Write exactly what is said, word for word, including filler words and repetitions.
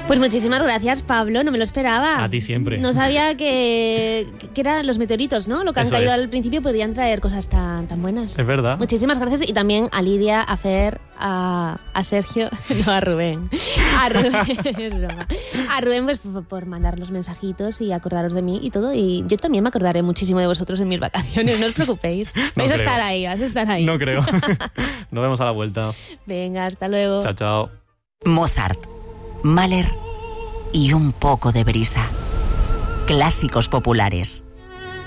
Pues muchísimas gracias, Pablo, no me lo esperaba. A ti siempre. No sabía que, que eran los meteoritos, ¿no? Lo que han Eso caído es. al principio podían traer cosas tan, tan buenas. Es verdad. Muchísimas gracias y también a Lidia, a Fer, a, a Sergio, no, a Rubén. A Rubén, es broma. A Rubén pues, por, por mandar los mensajitos y acordaros de mí y todo. Y yo también me acordaré muchísimo de vosotros en mis vacaciones, no os preocupéis. No vais a creo. estar ahí, vais a estar ahí. No creo. Nos vemos a la vuelta. Venga, hasta luego. Chao, chao. Mozart, Mahler y un poco de brisa. Clásicos populares.